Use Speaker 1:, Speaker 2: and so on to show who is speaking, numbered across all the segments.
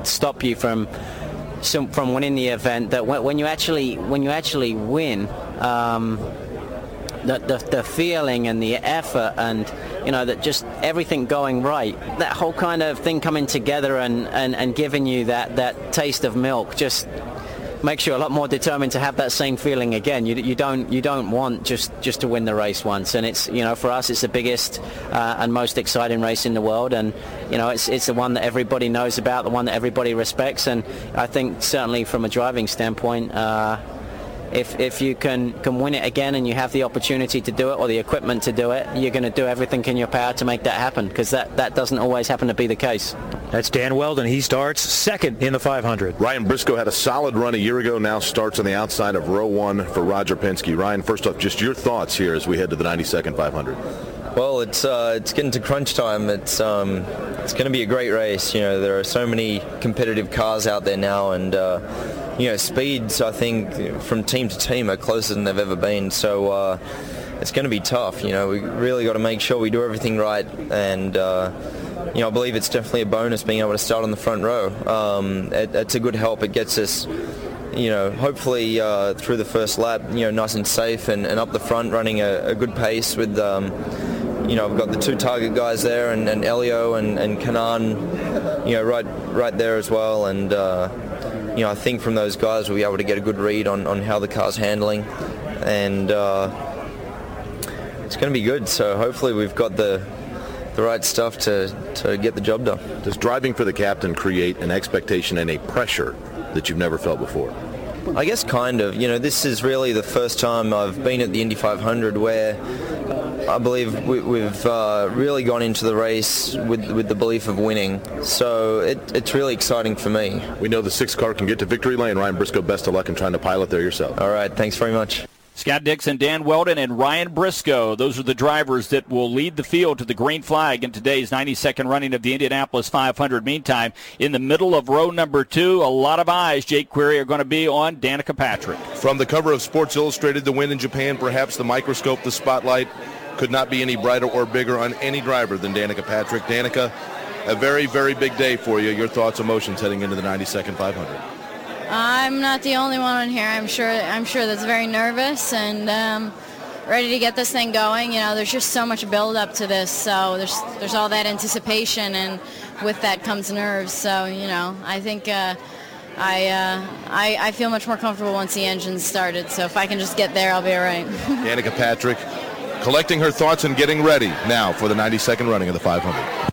Speaker 1: stop you from winning the event. That when you actually win, the feeling and the effort and that just everything going right, that whole kind of thing coming together and giving you that taste of milk just makes you a lot more determined to have that same feeling again. You don't want just to win the race once, and it's for us it's the biggest and most exciting race in the world, and it's the one that everybody knows about, the one that everybody respects, and I think certainly from a driving standpoint, if you can win it again and you have the opportunity to do it or the equipment to do it, you're going to do everything in your power to make that happen, because that doesn't always happen to be the case.
Speaker 2: That's Dan Wheldon. He starts second in the 500.
Speaker 3: Ryan Briscoe had a solid run a year ago, now starts on the outside of row one for Roger Penske. Ryan, first off, just your thoughts here as we head to the 92nd 500.
Speaker 4: Well, it's getting to crunch time. It's going to be a great race. There are so many competitive cars out there now, and speeds, I think, from team to team are closer than they've ever been. So it's going to be tough. We really got to make sure we do everything right, and I believe it's definitely a bonus being able to start on the front row. It's a good help. It gets us, hopefully through the first lap, nice and safe, and up the front, running a good pace with. I've got the two target guys there, and Elio and Kanan, right there as well, and I think from those guys we'll be able to get a good read on how the car's handling, and it's going to be good. So hopefully we've got the right stuff to get the job done.
Speaker 3: Does driving for the captain create an expectation and a pressure that you've never felt before?
Speaker 4: I guess kind of. This is really the first time I've been at the Indy 500 where I believe we've really gone into the race with the belief of winning. So it's really exciting for me.
Speaker 3: We know the 6th car can get to victory lane. Ryan Briscoe, best of luck in trying to pilot there yourself.
Speaker 4: All right, thanks very much.
Speaker 5: Scott Dixon, Dan Wheldon, and Ryan Briscoe. Those are the drivers that will lead the field to the green flag in today's 92nd running of the Indianapolis 500. Meantime, in the middle of row number 2, a lot of eyes, Jake Query, are going to be on Danica Patrick.
Speaker 3: From the cover of Sports Illustrated, the win in Japan, perhaps the microscope, the spotlight could not be any brighter or bigger on any driver than Danica Patrick. Danica, a very, very big day for you. Your thoughts, emotions heading into the 92nd 500.
Speaker 6: I'm not the only one on here. I'm sure that's very nervous and ready to get this thing going. There's just so much build up to this, so there's all that anticipation, and with that comes nerves. So I think I feel much more comfortable once the engine's started. So if I can just get there, I'll be all right.
Speaker 3: Danica Patrick collecting her thoughts and getting ready now for the 92nd running of the 500.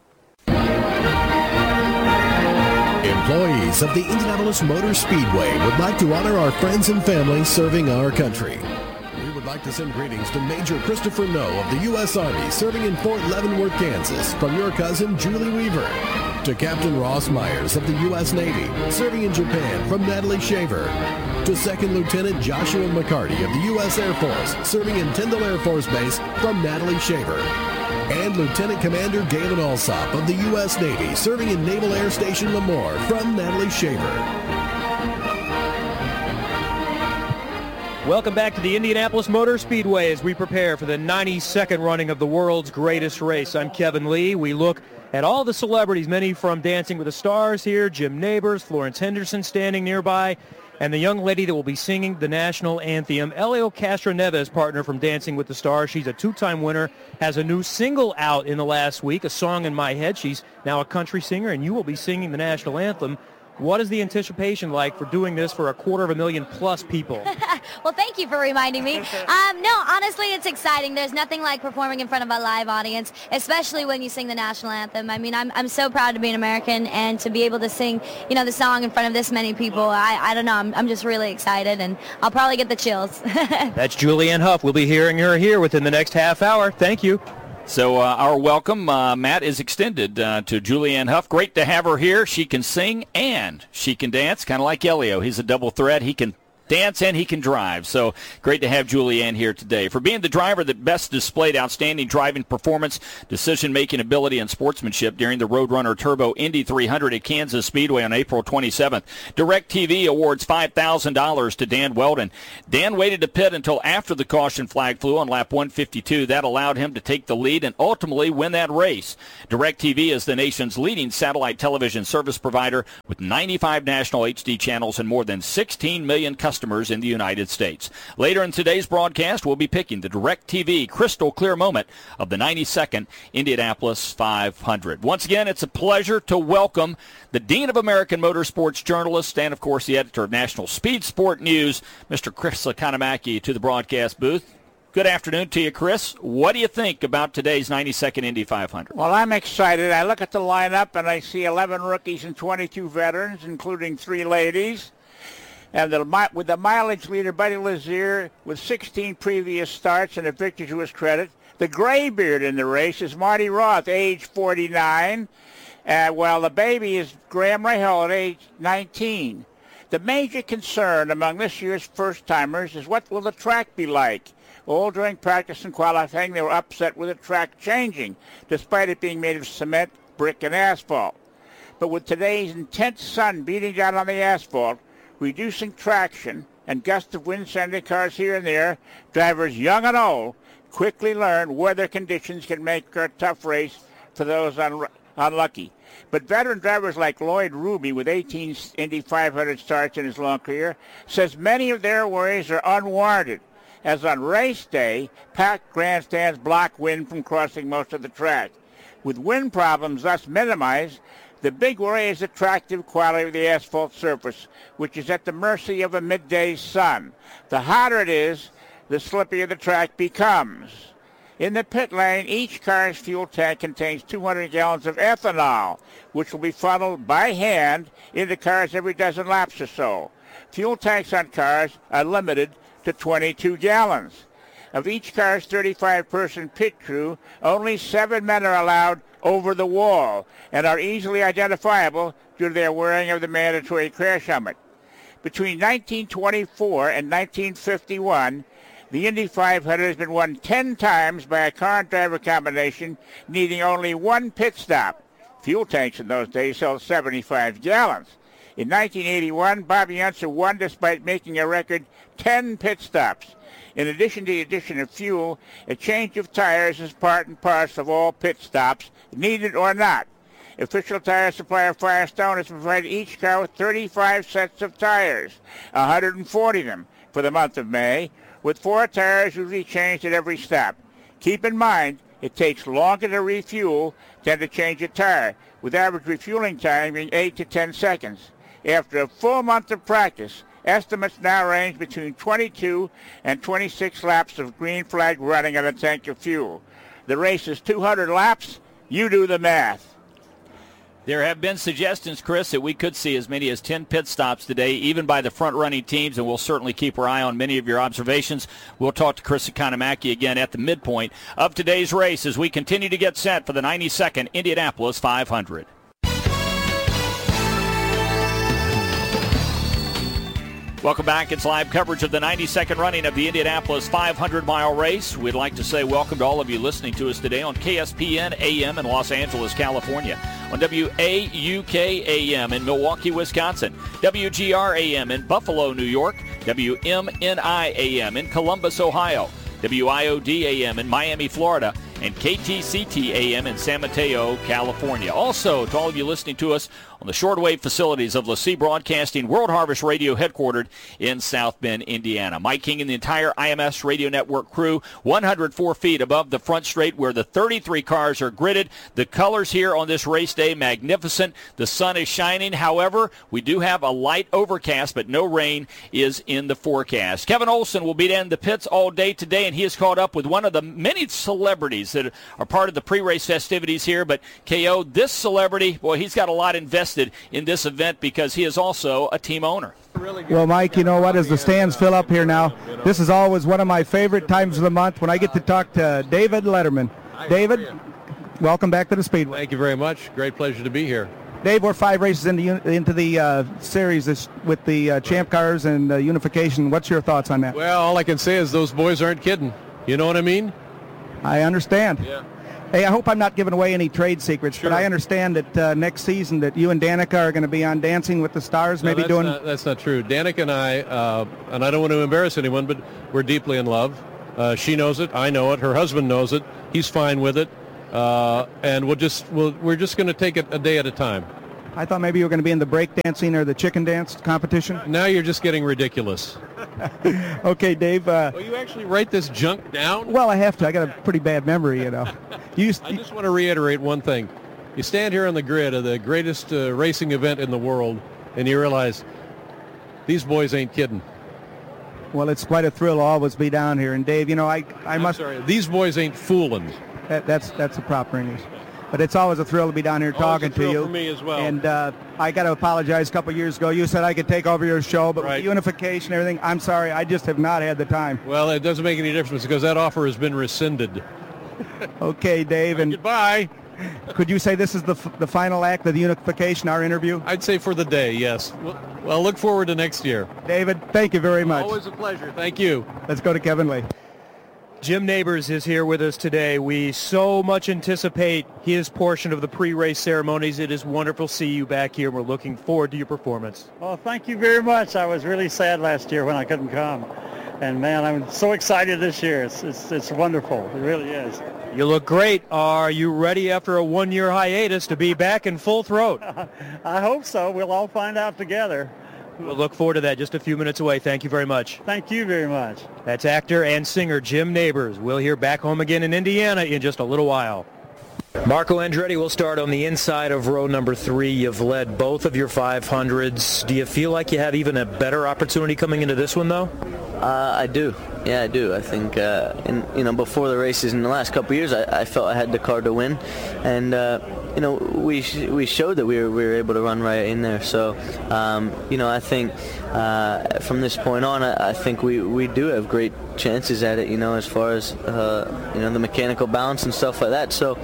Speaker 7: Employees of the Indianapolis Motor Speedway would like to honor our friends and family serving our country. We would like to send greetings to Major Christopher Noe of the U.S. Army serving in Fort Leavenworth, Kansas, from your cousin Julie Weaver. To Captain Ross Myers of the U.S. Navy serving in Japan from Natalie Shaver. To 2nd Lieutenant Joshua McCarty of the U.S. Air Force serving in Tyndall Air Force Base from Natalie Shaver. And Lieutenant Commander Galen Alsop of the U.S. Navy serving in Naval Air Station Lemoore from Natalie Shaver.
Speaker 2: Welcome back to the Indianapolis Motor Speedway as we prepare for the 92nd running of the world's greatest race. I'm Kevin Lee. We look at all the celebrities, many from Dancing with the Stars here, Jim Nabors, Florence Henderson standing nearby, and the young lady that will be singing the national anthem, Elio Castroneves, partner from Dancing with the Stars. She's a 2-time winner, has a new single out in the last week, A Song in My Head. She's now a country singer, and you will be singing the national anthem. What is the anticipation like for doing this for 250,000+ people?
Speaker 8: Well, thank you for reminding me. No, honestly, it's exciting. There's nothing like performing in front of a live audience, especially when you sing the national anthem. I mean, I'm so proud to be an American and to be able to sing, the song in front of this many people. I don't know. I'm just really excited, and I'll probably get the chills.
Speaker 2: That's Julianne Hough. We'll be hearing her here within the next half hour. Thank you.
Speaker 5: So our welcome, Matt, is extended to Julianne Hough. Great to have her here. She can sing and she can dance, kind of like Elio. He's a double threat. He can dance and he can drive. So great to have Julianne here today. For being the driver that best displayed outstanding driving performance, decision-making ability, and sportsmanship during the Roadrunner Turbo Indy 300 at Kansas Speedway on April 27th, DirecTV awards $5,000 to Dan Weldon. Dan waited to pit until after the caution flag flew on lap 152. That allowed him to take the lead and ultimately win that race. DirecTV is the nation's leading satellite television service provider with 95 national HD channels and more than 16 million customers in the United States. Later in today's broadcast, we'll be picking the DirecTV crystal clear moment of the 92nd Indianapolis 500. Once again, it's a pleasure to welcome the Dean of American Motorsports Journalists and, of course, the editor of National Speed Sport News, Mr. Chris Economaki, to the broadcast booth. Good afternoon to you, Chris. What do you think about today's 92nd Indy 500?
Speaker 9: Well, I'm excited. I look at the lineup, and I see 11 rookies and 22 veterans, including 3 ladies. And with the mileage leader, Buddy Lazier, with 16 previous starts and a victory to his credit. The graybeard in the race is Marty Roth, age 49, while the baby is Graham Rahal at age 19. The major concern among this year's first-timers is what will the track be like? All during practice and qualifying, they were upset with the track changing, despite it being made of cement, brick, and asphalt. But with today's intense sun beating down on the asphalt, reducing traction, and gusts of wind sending cars here and there, drivers young and old quickly learn weather conditions can make for a tough race for those unlucky. But veteran drivers like Lloyd Ruby, with 18 Indy 500 starts in his long career, says many of their worries are unwarranted, as on race day, packed grandstands block wind from crossing most of the track. With wind problems thus minimized, the big worry is the attractive quality of the asphalt surface, which is at the mercy of a midday sun. The hotter it is, the slippier the track becomes. In the pit lane, each car's fuel tank contains 200 gallons of ethanol, which will be funneled by hand into cars every dozen laps or so. Fuel tanks on cars are limited to 22 gallons. Of each car's 35-person pit crew, only 7 men are allowed over the wall and are easily identifiable due to their wearing of the mandatory crash helmet. Between 1924 and 1951, the Indy 500 has been won 10 times by a car and driver combination needing only 1 pit stop. Fuel tanks in those days held 75 gallons. In 1981, Bobby Unser won despite making a record 10 pit stops. In addition to the addition of fuel, a change of tires is part and parcel of all pit stops, needed or not. Official tire supplier Firestone has provided each car with 35 sets of tires, 140 of them for the month of May, with 4 tires usually changed at every stop. Keep in mind, it takes longer to refuel than to change a tire, with average refueling time being 8 to 10 seconds. After a full month of practice, estimates now range between 22 and 26 laps of green flag running on a tank of fuel. The race is 200 laps. You do the math.
Speaker 5: There have been suggestions, Chris, that we could see as many as 10 pit stops today, even by the front-running teams, and we'll certainly keep our eye on many of your observations. We'll talk to Chris Economaki again at the midpoint of today's race as we continue to get set for the 92nd Indianapolis 500. Welcome back. It's live coverage of the 92nd running of the Indianapolis 500-mile race. We'd like to say welcome to all of you listening to us today on KSPN AM in Los Angeles, California, on WAUK AM in Milwaukee, Wisconsin, WGR AM in Buffalo, New York, WMNI AM in Columbus, Ohio, WIOD AM in Miami, Florida, and KTCT AM in San Mateo, California. Also, to all of you listening to us on the shortwave facilities of LaCie Broadcasting World Harvest Radio headquartered in South Bend, Indiana. Mike King and the entire IMS Radio Network crew 104 feet above the front straight where the 33 cars are gridded. The colors here on this race day, magnificent. The sun is shining. However, we do have a light overcast, but no rain is in the forecast. Kevin Olson will be in the pits all day today, and he is caught up with one of the many celebrities that are part of the pre-race festivities here. But KO, this celebrity, boy, he's got a lot invested in this event because he is also a team owner.
Speaker 10: Well, Mike, you know what, as the stands fill up here now, this is always one of my favorite times of the month when I get to talk to David Letterman. David, welcome back to the Speedway.
Speaker 11: Thank you very much. Great pleasure to be here.
Speaker 10: Dave, we're 5 races into the series with the champ cars and unification. What's your thoughts on that?
Speaker 11: Well, all I can say is those boys aren't kidding. You know what I mean?
Speaker 10: I understand.
Speaker 11: Yeah.
Speaker 10: Hey, I hope I'm not giving away any trade secrets,
Speaker 11: Sure.
Speaker 10: but I understand that next season that you and Danica are going to be on Dancing with the Stars,
Speaker 11: No,
Speaker 10: maybe doing...
Speaker 11: That's not true. Danica and I, and I don't want to embarrass anyone, but we're deeply in love. She knows it. I know it. Her husband knows it. He's fine with it. And we're just going to take it a day at a time.
Speaker 10: I thought maybe you were going to be in the break dancing or the chicken dance competition.
Speaker 11: Now you're just getting ridiculous.
Speaker 10: Okay, Dave.
Speaker 11: Will you actually write this junk down?
Speaker 10: Well, I have to. I got a pretty bad memory, you know.
Speaker 11: I just want to reiterate one thing. You stand here on the grid of the greatest racing event in the world, and you realize these boys ain't kidding.
Speaker 10: Well, it's quite a thrill to always be down here. And Dave, you know, I'm
Speaker 11: must. Sorry, these boys ain't fooling.
Speaker 10: That's the proper English. But it's always a thrill to be down here talking to you.
Speaker 11: For me as well.
Speaker 10: And I got to apologize. A couple of years ago, you said I could take over your show, but with unification and everything, I'm sorry, I just have not had the time.
Speaker 11: Well, it doesn't make any difference because that offer has been rescinded.
Speaker 10: Okay, Dave. And
Speaker 11: goodbye.
Speaker 10: Could you say this is the final act of the unification, our interview?
Speaker 11: I'd say for the day, yes. Well, look forward to next year.
Speaker 10: David, thank you very much.
Speaker 11: Always a pleasure. Thank you.
Speaker 10: Let's go to Kevin Lee.
Speaker 2: Jim Neighbors is here with us today. We so much anticipate his portion of the pre-race ceremonies. It is wonderful to see you back here. We're looking forward to your performance.
Speaker 12: Well, thank you very much. I was really sad last year when I couldn't come. And, man, I'm so excited this year. It's wonderful. It really is.
Speaker 2: You look great. Are you ready after a one-year hiatus to be back in full throat?
Speaker 12: I hope so. We'll all find out together.
Speaker 2: We'll look forward to that just a few minutes away. Thank you very much.
Speaker 12: Thank you very much.
Speaker 2: That's actor and singer Jim Neighbors. We'll hear back home again in Indiana in just a little while. Marco Andretti will start on the inside of row number 3. You've led both of your 500s. Do you feel like you have even a better opportunity coming into this one, though?
Speaker 13: I do. Yeah, I do. I think, before the races in the last couple of years, I felt I had the car to win, and we showed that we were able to run right in there. So, I think from this point on, I think we do have great chances at it. As far as the mechanical balance and stuff like that. So,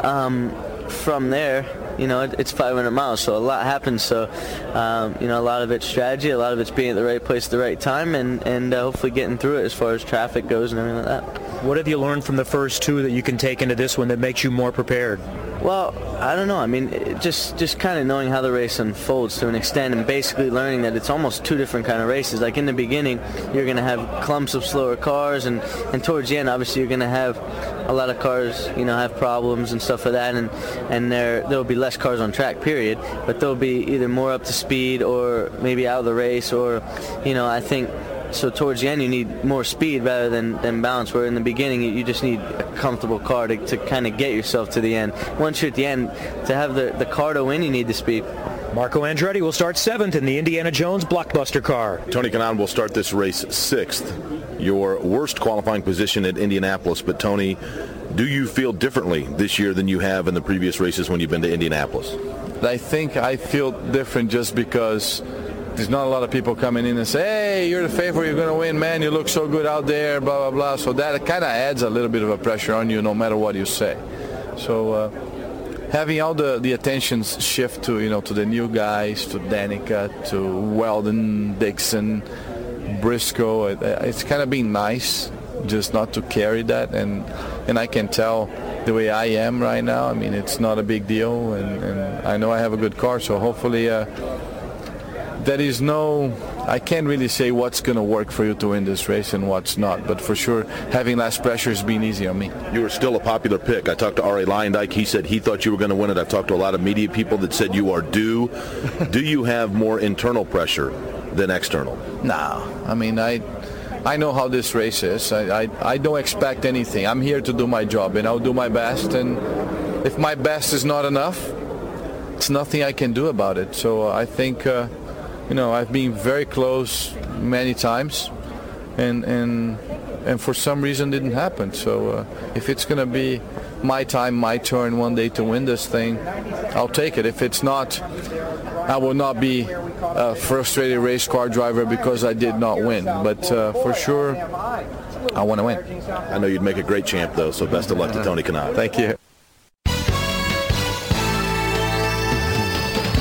Speaker 13: from there. It's 500 miles, so a lot happens. So, a lot of it's strategy, a lot of it's being at the right place at the right time, and hopefully getting through it as far as traffic goes and everything like that.
Speaker 2: What have you learned from the first 2 that you can take into this one that makes you more prepared?
Speaker 13: Well, I don't know. I mean, just kind of knowing how the race unfolds to an extent, and basically learning that it's almost 2 different kind of races. Like in the beginning, you're going to have clumps of slower cars, and towards the end, obviously, you're going to have a lot of cars, have problems and stuff like that, and there'll be less cars on track, period. But they'll be either more up to speed or maybe out of the race, or, I think. So towards the end, you need more speed rather than balance, where in the beginning, you just need a comfortable car to kind of get yourself to the end. Once you're at the end, to have the car to win, you need the speed.
Speaker 2: Marco Andretti will start 7th in the Indiana Jones Blockbuster car.
Speaker 3: Tony Kanaan will start this race 6th. Your worst qualifying position at Indianapolis. But, Tony, do you feel differently this year than you have in the previous races when you've been to Indianapolis?
Speaker 14: I think I feel different just because there's not a lot of people coming in and say, hey, you're the favorite, you're going to win, man, you look so good out there, blah, blah, blah. So that kind of adds a little bit of a pressure on you no matter what you say. So having all the attentions shift to, to the new guys, to Danica, to Weldon, Dixon, Briscoe, it's kind of been nice just not to carry that. And I can tell the way I am right now, I mean, it's not a big deal. And I know I have a good car, so hopefully I can't really say what's going to work for you to win this race and what's not, but for sure having less pressure has been easy on me.
Speaker 3: You were still a popular pick. I talked to R.A. Leyendijk. He said he thought you were going to win it. I've talked to a lot of media people that said you are due. Do you have more internal pressure than external?
Speaker 14: No. I mean, I know how this race is. I don't expect anything. I'm here to do my job, and I'll do my best, and if my best is not enough, it's nothing I can do about it. So I think I've been very close many times, and for some reason didn't happen. So if it's going to be my time, my turn one day to win this thing, I'll take it. If it's not, I will not be a frustrated race car driver because I did not win. But for sure, I want to win.
Speaker 3: I know you'd make a great champ, though, so best of luck to Tony Kanaan.
Speaker 14: Thank you.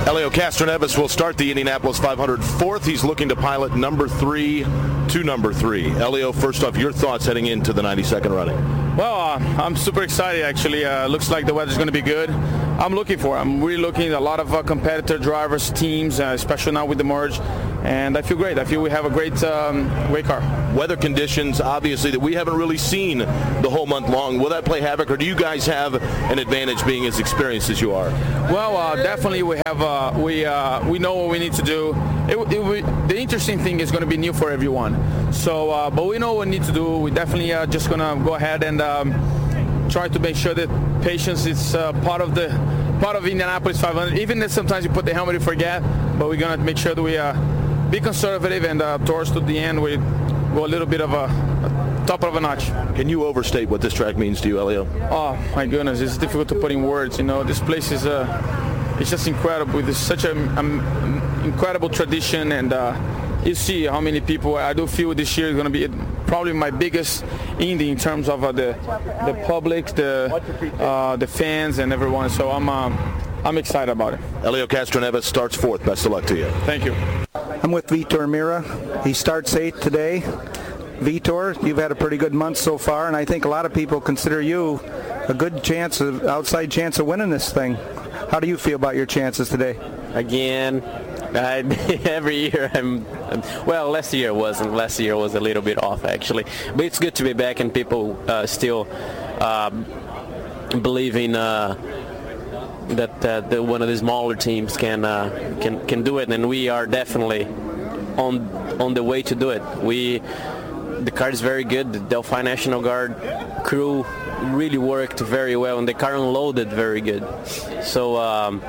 Speaker 3: Helio Castroneves will start the Indianapolis 500 fourth. He's looking to pilot number 3 to number 3. Helio, first off, your thoughts heading into the 92nd running.
Speaker 15: Well, I'm super excited, actually. Looks like the weather's going to be good. I'm really looking at a lot of competitor drivers, teams, especially now with the merge, and I feel great. I feel we have a great car.
Speaker 3: Weather conditions, obviously, that we haven't really seen the whole month long. Will that play havoc, or do you guys have an advantage being as experienced as you are?
Speaker 15: Well, definitely we have. We know what we need to do. The interesting thing is going to be new for everyone. So, but we know what we need to do. We definitely are just going to go ahead and try to make sure that patience is part of Indianapolis 500. Even if sometimes you put the helmet, you forget. But we're going to make sure that we be conservative, and towards to the end we go a little bit of a top of a notch.
Speaker 3: Can you overstate what this track means to you, Helio?
Speaker 15: Oh my goodness, it's difficult to put in words. You know, this place is it's just incredible. It's such an incredible tradition, and you see how many people. I do feel this year is going to be probably my biggest Indy in terms of the public, the fans, and everyone. So I'm excited about it.
Speaker 3: Helio Castroneves starts fourth. Best of luck to you.
Speaker 15: Thank you.
Speaker 10: I'm with Vitor Meira. He starts 8th today. Vitor, you've had a pretty good month so far, and I think a lot of people consider you a good outside chance of winning this thing. How do you feel about your chances today?
Speaker 16: Again, every year well, last year wasn't. Last year was a little bit off, actually. But it's good to be back, and people still believing that one of the smaller teams can do it, and we are definitely on the way to do it. The car is very good. The Delphi National Guard crew really worked very well, and the car unloaded very good. So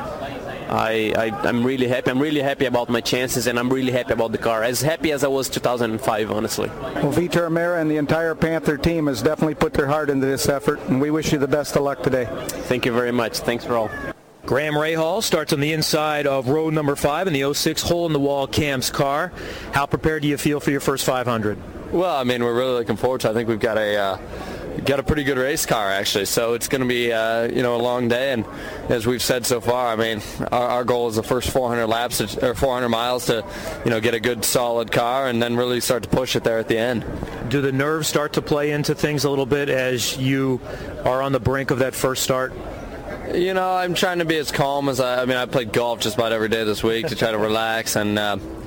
Speaker 16: I'm really happy. I'm really happy about my chances, and I'm really happy about the car. As happy as I was 2005, honestly.
Speaker 10: Well, Vitor Meira and the entire Panther team has definitely put their heart into this effort, and we wish you the best of luck today.
Speaker 16: Thank you very much. Thanks for all.
Speaker 2: Graham Rahal starts on the inside of row number 5 in the 06 hole-in-the-wall Cam's car. How prepared do you feel for your first 500?
Speaker 17: Well, I mean, we're really looking forward to it. I think we've got a pretty good race car, actually, so it's going to be a long day. And as we've said so far, I mean, our goal is the first 400 laps or 400 miles to get a good solid car and then really start to push it there at the end.
Speaker 2: Do the nerves start to play into things a little bit as you are on the brink of that first start?
Speaker 17: I'm trying to be as calm as I played golf just about every day this week to try to relax, and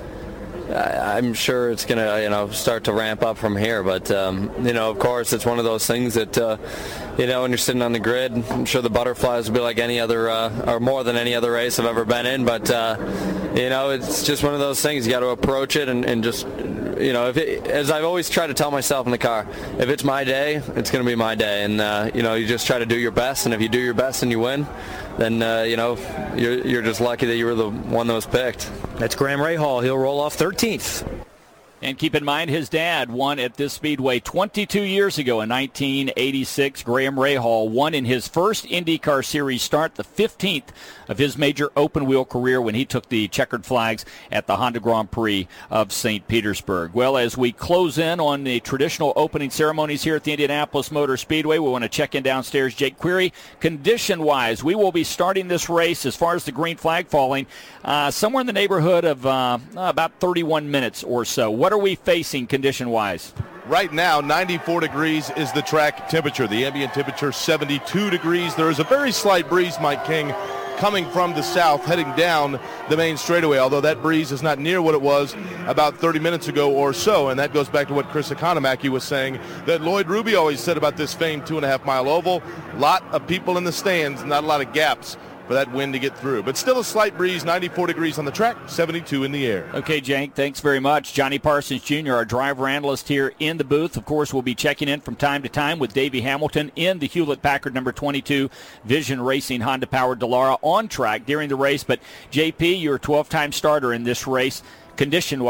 Speaker 17: I'm sure it's going to, start to ramp up from here. But, of course, it's one of those things that, when you're sitting on the grid, I'm sure the butterflies will be like any other, or more than any other race I've ever been in. But, it's just one of those things. You got to approach it and just, as I've always tried to tell myself in the car, if it's my day, it's going to be my day. And, you just try to do your best. And if you do your best and you win, then, you're just lucky that you were the one that was picked.
Speaker 2: That's Graham Rahal. He'll roll off 13th.
Speaker 5: And keep in mind, his dad won at this speedway 22 years ago in 1986. Graham Rahal won in his first IndyCar Series start, the 15th of his major open-wheel career when he took the checkered flags at the Honda Grand Prix of St. Petersburg. Well, as we close in on the traditional opening ceremonies here at the Indianapolis Motor Speedway, we want to check in downstairs. Jake Query, condition-wise, we will be starting this race as far as the green flag falling somewhere in the neighborhood of about 31 minutes or so. What are we facing condition-wise?
Speaker 3: Right now, 94 degrees is the track temperature. The ambient temperature, 72 degrees. There is a very slight breeze, Mike King, coming from the south, heading down the main straightaway, although that breeze is not near what it was about 30 minutes ago or so, and that goes back to what Chris Economaki was saying, that Lloyd Ruby always said about this famed 2.5-mile oval. A lot of people in the stands, not a lot of gaps for that wind to get through. But still a slight breeze, 94 degrees on the track, 72 in the air.
Speaker 5: Okay, Jank, thanks very much. Johnny Parsons Jr., our driver analyst here in the booth. Of course, we'll be checking in from time to time with Davey Hamilton in the Hewlett-Packard number 22 Vision Racing Honda-powered Dallara on track during the race. But, JP, you're a 12-time starter in this race. Condition-wise,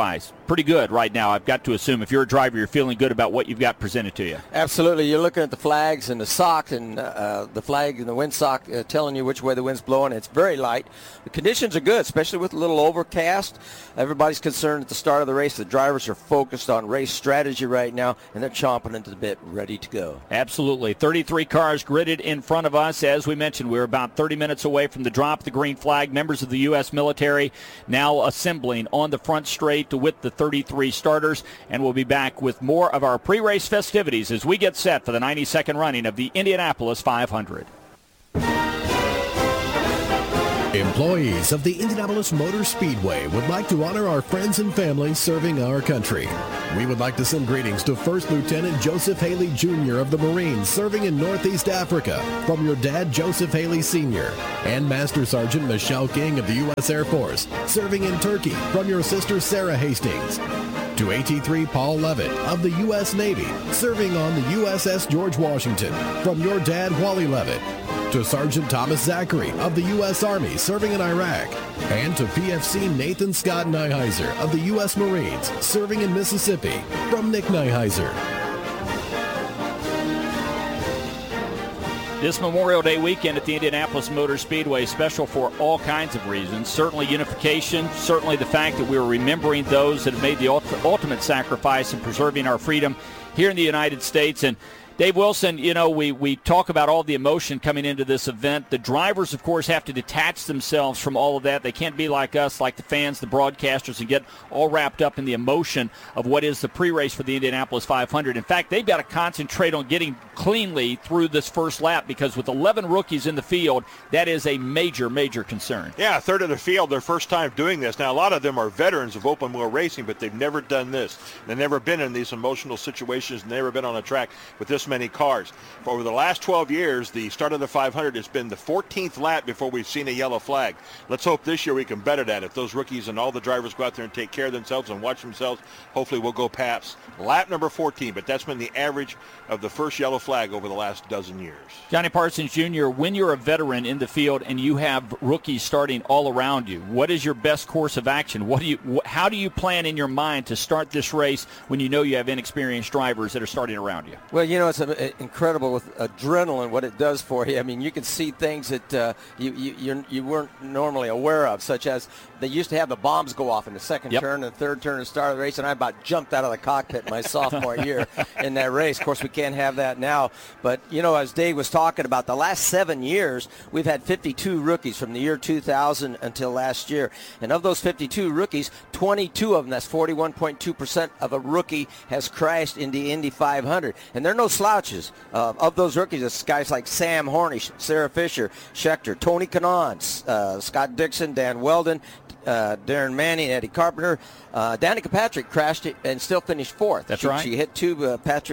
Speaker 5: pretty good right now, I've got to assume. If you're a driver, you're feeling good about what you've got presented to you.
Speaker 18: Absolutely. You're looking at the flags and the sock, and the flag and the windsock telling you which way the wind's blowing. It's very light. The conditions are good, especially with a little overcast. Everybody's concerned at the start of the race. The drivers are focused on race strategy right now, and they're chomping into the bit, ready to go.
Speaker 5: Absolutely. 33 cars gridded in front of us. As we mentioned, we're about 30 minutes away from the drop of the green flag. Members of the U.S. military now assembling on the front straight with the 33 starters, and we'll be back with more of our pre-race festivities as we get set for the 92nd running of the Indianapolis 500.
Speaker 7: Employees of the Indianapolis Motor Speedway would like to honor our friends and family serving our country. We would like to send greetings to First Lieutenant Joseph Haley Jr. of the Marines serving in Northeast Africa from your dad, Joseph Haley Sr., and Master Sergeant Michelle King of the U.S. Air Force serving in Turkey from your sister, Sarah Hastings. To AT-3 Paul Levitt of the U.S. Navy serving on the USS George Washington from your dad, Wally Levitt. To Sergeant Thomas Zachary of the U.S. Army serving in Iraq, and to PFC Nathan Scott Nyheiser of the U.S. Marines serving in Mississippi from Nick Nyheiser.
Speaker 5: This Memorial Day weekend at the Indianapolis Motor Speedway is special for all kinds of reasons. Certainly unification, certainly the fact that we're remembering those that have made the ultimate sacrifice in preserving our freedom here in the United States. And Dave Wilson, you know, we talk about all the emotion coming into this event. The drivers, of course, have to detach themselves from all of that. They can't be like us, like the fans, the broadcasters, and get all wrapped up in the emotion of what is the pre-race for the Indianapolis 500. In fact, they've got to concentrate on getting cleanly through this first lap because with 11 rookies in the field, that is a major, major concern.
Speaker 19: Yeah, a third of the field, their first time doing this. Now, a lot of them are veterans of open wheel racing, but they've never done this. They've never been in these emotional situations, never been on a track with this many cars. For over the last 12 years, the start of the 500 has been the 14th lap before we've seen a yellow flag. Let's hope this year we can better that. If those rookies and all the drivers go out there and take care of themselves and watch themselves, hopefully we'll go past lap number 14. But that's been the average of the first yellow flag over the last dozen years.
Speaker 5: Johnny Parsons Jr., when you're a veteran in the field and you have rookies starting all around you, what is your best course of action? How do you plan in your mind to start this race when you know you have inexperienced drivers that are starting around you?
Speaker 18: Well, you know, it's incredible with adrenaline what it does for you. I mean, you can see things that you weren't normally aware of, such as they used to have the bombs go off in the second turn and third turn and start of the race, and I about jumped out of the cockpit my sophomore year in that race. Of course, we can't have that now. But, you know, as Dave was talking about, the last 7 years, we've had 52 rookies from the year 2000 until last year. And of those 52 rookies, 22 of them, that's 41.2% of a rookie, has crashed in the Indy 500. And they're no slouches. Of those rookies, it's guys like Sam Hornish, Sarah Fisher, Schechter, Tony Kanaan, Scott Dixon, Dan Weldon, Darren Manning, Eddie Carpenter. Danica Patrick crashed it and still finished fourth.
Speaker 5: That's right.
Speaker 18: She hit two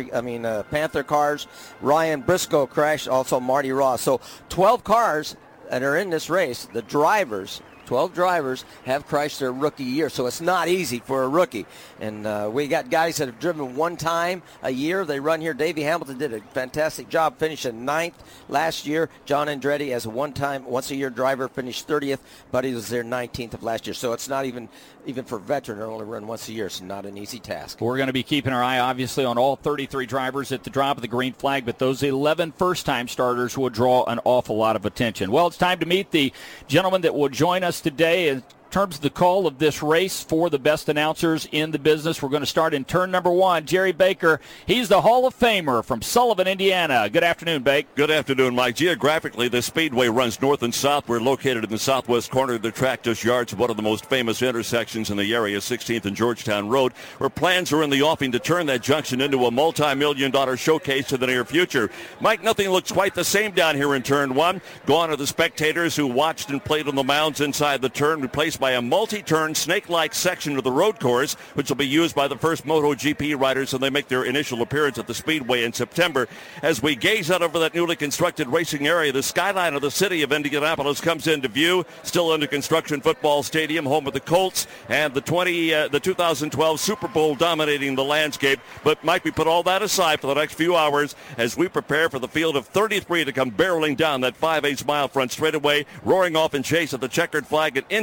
Speaker 18: Panther cars. Ryan Briscoe crashed, also Marty Ross. So 12 cars that are in this race, the drivers, 12 drivers have crashed their rookie year, so it's not easy for a rookie. And we got guys that have driven one time a year. They run here. Davey Hamilton did a fantastic job finishing 9th last year. John Andretti, as a once-a-year driver, finished 30th, but he was there 19th of last year. So it's not even for veteran, they're only run once a year, so not an easy task.
Speaker 5: We're going to be keeping our eye, obviously, on all 33 drivers at the drop of the green flag, but those 11 first-time starters will draw an awful lot of attention. Well, it's time to meet the gentleman that will join us today in terms of the call of this race for the best announcers in the business. We're going to start in turn number 1. Jerry Baker, he's the Hall of Famer from Sullivan, Indiana. Good afternoon, Bake.
Speaker 20: Good afternoon, Mike. Geographically, the speedway runs north and south. We're located in the southwest corner of the track, just yards of one of the most famous intersections in the area, 16th and Georgetown Road, where plans are in the offing to turn that junction into a multi-million-dollar showcase in the near future. Mike, nothing looks quite the same down here in turn 1. Gone are the spectators who watched and played on the mounds inside the turn, replaced by a multi-turn snake-like section of the road course, which will be used by the first MotoGP riders when they make their initial appearance at the Speedway in September. As we gaze out over that newly constructed racing area, the skyline of the city of Indianapolis comes into view. Still under construction football stadium, home of the Colts, and the 2012 Super Bowl dominating the landscape. But Mike, we put all that aside for the next few hours as we prepare for the field of 33 to come barreling down that 5/8 mile front straightaway, roaring off in chase of the checkered flag, an instant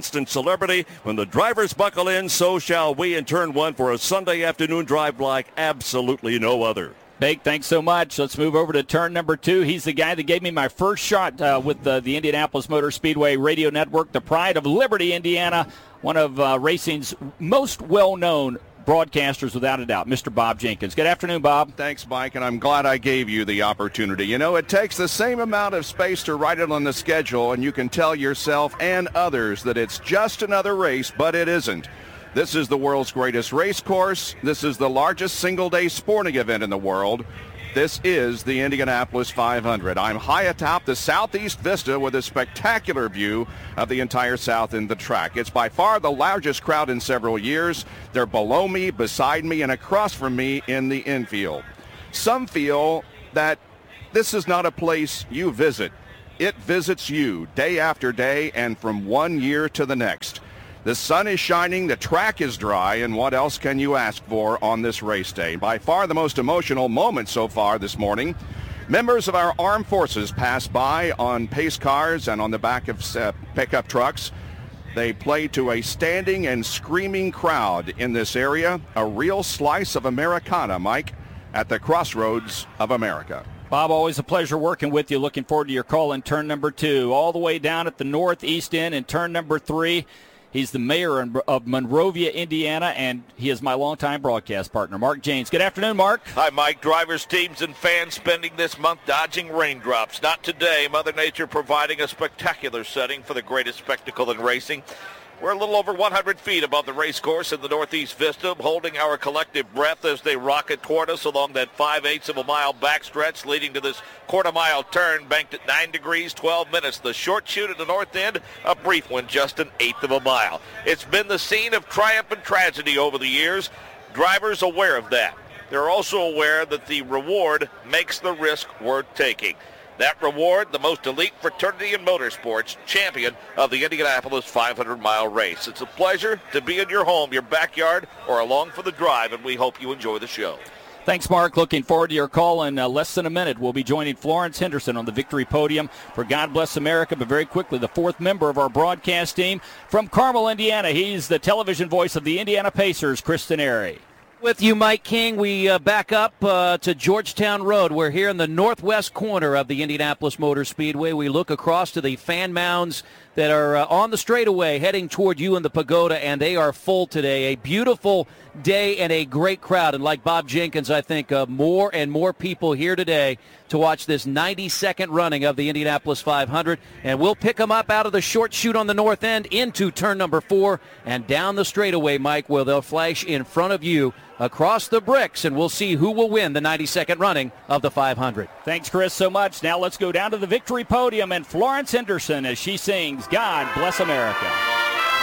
Speaker 20: Liberty. When the drivers buckle in, so shall we in turn one for a Sunday afternoon drive like absolutely no other.
Speaker 5: Bake, thanks so much. Let's move over to turn number 2. He's the guy that gave me my first shot with the Indianapolis Motor Speedway Radio Network, the pride of Liberty, Indiana, one of racing's most well-known broadcasters without a doubt, Mr. Bob Jenkins. Good afternoon, Bob.
Speaker 21: Thanks, Mike, and I'm glad I gave you the opportunity. You know, it takes the same amount of space to write it on the schedule, and you can tell yourself and others that it's just another race, but it isn't. This is the world's greatest race course. This is the largest single-day sporting event in the world. This is the Indianapolis 500. I'm high atop the southeast vista with a spectacular view of the entire south end of the track. It's by far the largest crowd in several years. They're below me, beside me, and across from me in the infield. Some feel that this is not a place you visit. It visits you day after day and from one year to the next. The sun is shining, the track is dry, and what else can you ask for on this race day? By far the most emotional moment so far this morning. Members of our armed forces passed by on pace cars and on the back of pickup trucks. They played to a standing and screaming crowd in this area. A real slice of Americana, Mike, at the crossroads of America.
Speaker 5: Bob, always a pleasure working with you. Looking forward to your call in turn number 2. All the way down at the northeast end in turn number 3. He's the mayor of Monrovia, Indiana, and he is my longtime broadcast partner, Mark Janes. Good afternoon, Mark.
Speaker 22: Hi, Mike. Drivers, teams, and fans spending this month dodging raindrops. Not today. Mother Nature providing a spectacular setting for the greatest spectacle in racing. We're a little over 100 feet above the race course in the northeast vista, holding our collective breath as they rocket toward us along that 5/8 of a mile backstretch leading to this quarter-mile turn banked at 9 degrees, 12 minutes. The short chute at the north end, a brief one, just an 1/8 of a mile. It's been the scene of triumph and tragedy over the years. Drivers aware of that. They're also aware that the reward makes the risk worth taking. That reward, the most elite fraternity in motorsports, champion of the Indianapolis 500-mile race. It's a pleasure to be in your home, your backyard, or along for the drive, and we hope you enjoy the show.
Speaker 5: Thanks, Mark. Looking forward to your call in less than a minute. We'll be joining Florence Henderson on the victory podium for God Bless America, but very quickly, the 4th member of our broadcast team from Carmel, Indiana. He's the television voice of the Indiana Pacers, Chris Denari.
Speaker 23: With you, Mike King. We back up to Georgetown Road. We're here in the northwest corner of the Indianapolis Motor Speedway. We look across to the fan mounds that are on the straightaway heading toward you in the pagoda, and they are full today. A beautiful day and a great crowd. And like Bob Jenkins, I think more and more people here today to watch this 92nd running of the Indianapolis 500. And we'll pick them up out of the short chute on the north end into turn number 4 and down the straightaway, Mike, where they'll flash in front of you across the bricks, and we'll see who will win the 92nd running of the 500.
Speaker 5: Thanks, Chris, so much. Now let's go down to the victory podium and Florence Henderson as she sings God Bless America.